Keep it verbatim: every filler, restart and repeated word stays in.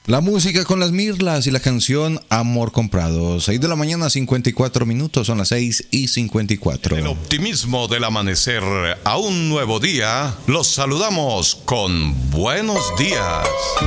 La música con las Mirlas y la canción Amor Comprado. seis de la mañana, cincuenta y cuatro minutos, son las seis y cincuenta y cuatro. El optimismo del amanecer a un nuevo día, los saludamos con buenos días.